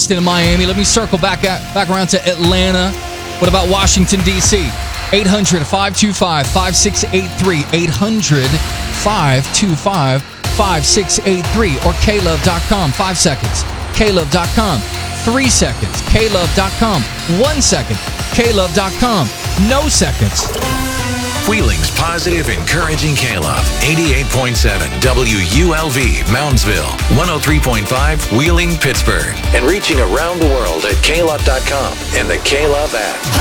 Boston and Miami. Let me circle back around to Atlanta. What about Washington, D.C.? 800-525-5683. 800-525-5683. Or klove.com. 5 seconds. klove.com. 3 seconds. klove.com. 1 second. klove.com. No seconds. Wheeling's positive, encouraging K-Love. 88.7 WULV, Moundsville. 103.5 Wheeling, Pittsburgh. And reaching around the world at klove.com and the K-Love app.